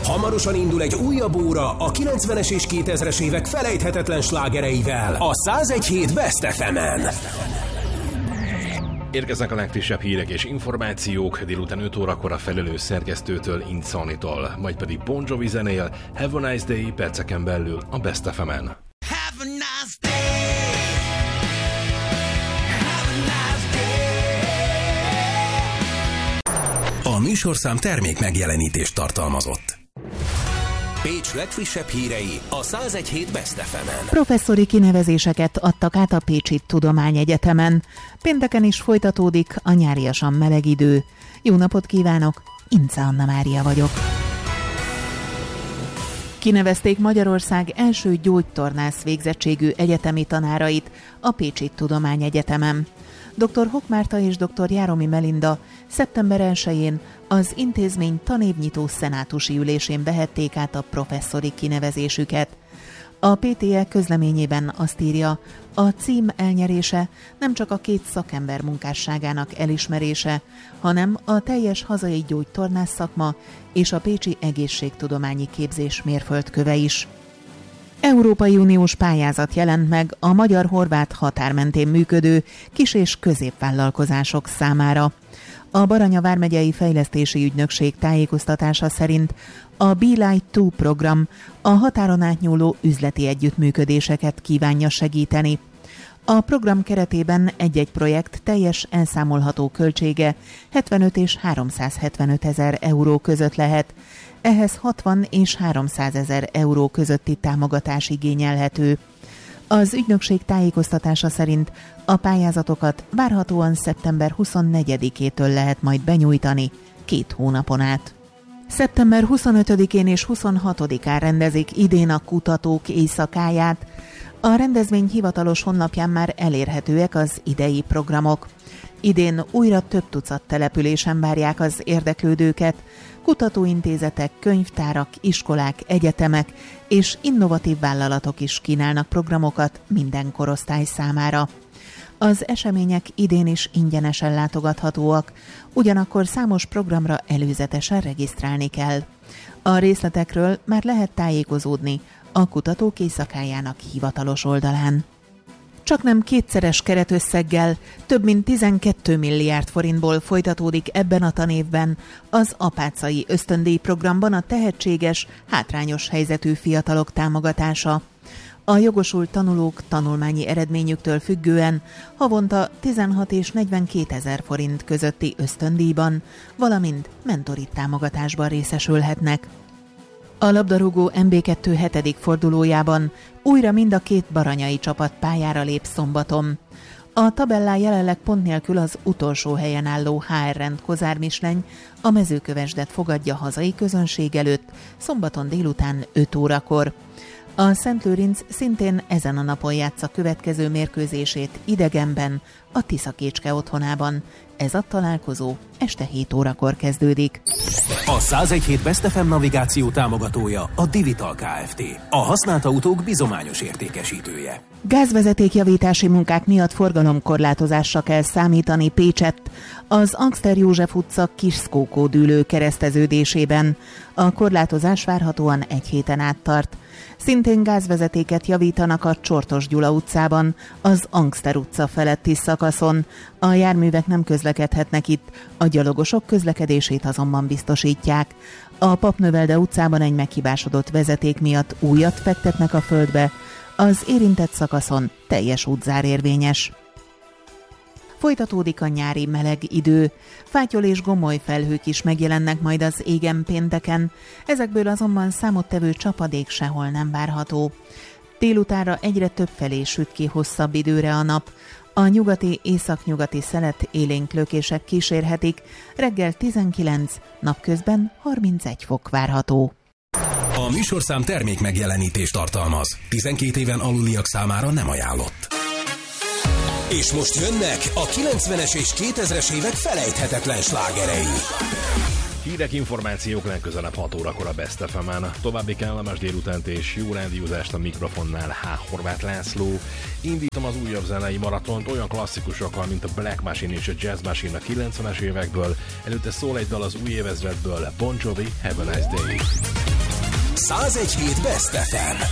Hamarosan indul egy újabb óra a 90-es és 2000-es évek felejthetetlen slágereivel a 101.7 Best FM-en. Érkeznek a legfrissebb hírek és információk délután 5 órakor a felelős szerkesztőtől, Insonitól, majd pedig Bon Jovi zenél Have a Nice Day perceken belül a Best FM-en. Have a nice day. A műsorszám termék megjelenítést tartalmazott. Pécs legfrissebb hírei a 101.7 Best FM-en. Professzori kinevezéseket adtak át a Pécsi Tudományegyetemen. Pénteken is folytatódik a nyáriasan meleg idő. Jó napot kívánok, Ince Anna Mária vagyok. Kinevezték Magyarország első gyógytornász végzettségű egyetemi tanárait a Pécsi Tudományegyetemen. Dr. Hock Márta és dr. Járomi Melinda szeptember 1-én az intézmény tanévnyitó szenátusi ülésén vehették át a professzori kinevezésüket. A PTE közleményében azt írja, a cím elnyerése nem csak a két szakember munkásságának elismerése, hanem a teljes hazai gyógytornász szakma és a pécsi egészségtudományi képzés mérföldköve is. Európai Uniós pályázat jelent meg a magyar-horvát határ mentén működő kis- és középvállalkozások számára. A Baranya vármegyei fejlesztési ügynökség tájékoztatása szerint a Be Light 2 program a határon átnyúló üzleti együttműködéseket kívánja segíteni. A program keretében egy-egy projekt teljes elszámolható költsége 75 és 375 ezer euró között lehet. Ehhez 60 és 300 ezer euró közötti támogatás igényelhető. Az ügynökség tájékoztatása szerint a pályázatokat várhatóan szeptember 24-től lehet majd benyújtani 2 hónapon át. Szeptember 25-én és 26-án rendezik idén a Kutatók Éjszakáját. A rendezvény hivatalos honlapján már elérhetőek az idei programok. Idén újra több tucat településen várják az érdeklődőket, kutatóintézetek, könyvtárak, iskolák, egyetemek és innovatív vállalatok is kínálnak programokat minden korosztály számára. Az események idén is ingyenesen látogathatóak, ugyanakkor számos programra előzetesen regisztrálni kell. A részletekről már lehet tájékozódni a Kutatók Éjszakájának hivatalos oldalán. Csaknem kétszeres keretösszeggel, több mint 12 milliárd forintból folytatódik ebben a tanévben az apácai ösztöndíj programban a tehetséges, hátrányos helyzetű fiatalok támogatása. A jogosult tanulók tanulmányi eredményüktől függően havonta 16 és 42 ezer forint közötti ösztöndíjban, valamint mentori támogatásban részesülhetnek. A labdarúgó MB2 7. fordulójában újra mind a két baranyai csapat pályára lép szombaton. A tabellán jelenleg pont nélkül az utolsó helyen álló HR Rend Kozár Misleny a Mezőkövesdet fogadja hazai közönség előtt szombaton délután 5 órakor. A Szentlőrinc szintén ezen a napon játsza következő mérkőzését idegenben, a Tiszakécske otthonában. Ez a találkozó este 7 órakor kezdődik. A 101.7 Best FM navigáció támogatója a Divital Kft. A használt autók bizományos értékesítője. Gázvezetékjavítási munkák miatt forgalomkorlátozásra kell számítani Pécsett, az Angster József utca Kiskókó dűlő kereszteződésében. A korlátozás várhatóan egy héten át tart. Szintén gázvezetéket javítanak a Csortos Gyula utcában, az Angster utca feletti szakaszon. A járművek nem közlekedhetnek itt, a gyalogosok közlekedését azonban biztosítják. A Papnövelde utcában egy meghibásodott vezeték miatt újat fektetnek a földbe, az érintett szakaszon teljes útzár érvényes. Folytatódik a nyári meleg idő. Fátyol és gomoly felhők is megjelennek majd az égen pénteken, ezekből azonban számottevő csapadék sehol nem várható. Délutánra egyre több felé süt ki hosszabb időre a nap. A nyugati, északnyugati szelet élénk lökések kísérhetik, reggel 19, napközben 31 fok várható. A műsorszám termék megjelenítést tartalmaz. 12 éven aluliak számára nem ajánlott. És most jönnek a 90-es és 2000-es évek felejthetetlen slágerei. Hírek, információk legközelebb 6 órakor a Best FM-en. További kellemes délutánt és jó rádiózást a mikrofonnál H. Horváth László. Indítom az újabb zenei maratont olyan klasszikusokkal, mint a Black Machine és a Jazz Machine a 90-es évekből. Előtte szól egy dal az új évezredből, Bon Jovi, Have a Nice Day. 101 hét Best FM.